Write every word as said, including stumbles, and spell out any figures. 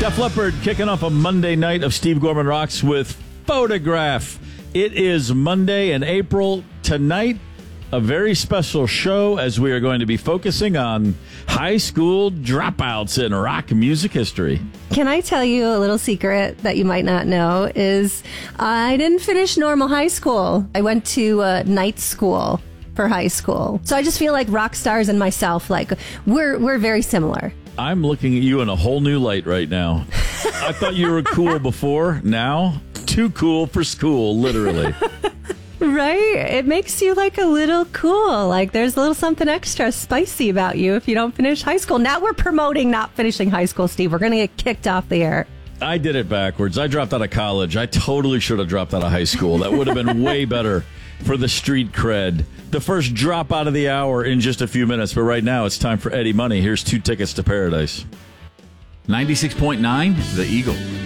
Def Leppard kicking off a Monday night of Steve Gorman Rocks with Photograph. It is Monday in April. Tonight, a very special show as we are going to be focusing on high school dropouts in rock music history. Can I tell you a little secret that you might not know is I didn't finish normal high school. I went to uh, night school for high school. So I just feel like rock stars and myself, like we're we're very similar. I'm looking at you in a whole new light right now. I thought you were cool before. Now, too cool for school, literally. Right? It makes you like a little cool. Like there's a little something extra spicy about you if you don't finish high school. Now we're promoting not finishing high school, Steve. We're going to get kicked off the air. I did it backwards. I dropped out of college. I totally should have dropped out of high school. That would have been way better for the street cred. The first drop out of the hour in just a few minutes. But right now, it's time for Eddie Money. Here's two tickets to paradise. ninety-six point nine, The Eagle.